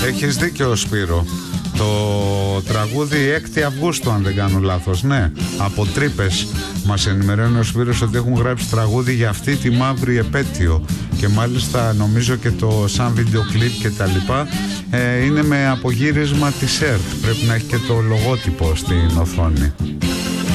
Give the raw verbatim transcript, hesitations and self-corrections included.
Έχεις δίκιο, Σπύρο. Το τραγούδι έκτη Αυγούστου, αν δεν κάνω λάθος, ναι. Από Τρύπες μας ενημερώνει ο Σπύρος ότι έχουν γράψει τραγούδι για αυτή τη μαύρη επέτειο. Και μάλιστα νομίζω και το σαν βίντεο κλιπ και τα λοιπά ε, είναι με απογύρισμα της ΕΡΤ. Πρέπει να έχει και το λογότυπο στην οθόνη.